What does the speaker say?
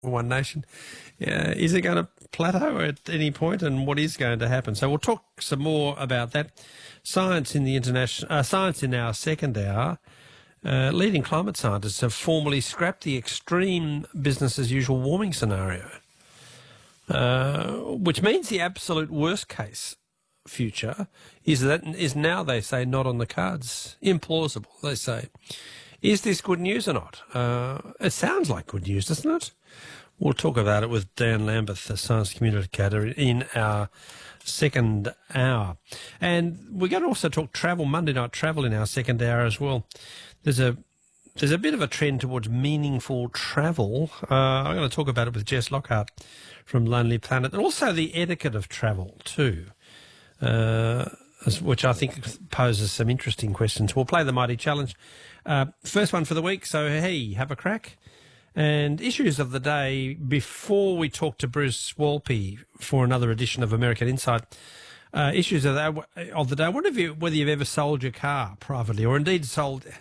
One Nation. Is it going to plateau at any point, and what is going to happen? So we'll talk some more about that. Science in our second hour. Leading climate scientists have formally scrapped the extreme business as usual warming scenario, which means the absolute worst case future is now, they say, not on the cards. Implausible, they say. Is this good news or not? It sounds like good news, doesn't it? We'll talk about it with Dan Lambeth, the science communicator, in our second hour. And we're going to also talk travel, Monday night travel, in our second hour as well. There's a bit of a trend towards meaningful travel. I'm going to talk about it with Jess Lockhart from Lonely Planet, and also the etiquette of travel too, which I think poses some interesting questions. We'll play the Mighty Challenge. First one for the week, so hey, have a crack. And issues of the day before we talk to Bruce Walpy for another edition of American Insight. Issues of the day. I wonder whether you've ever sold your car privately, or indeed sold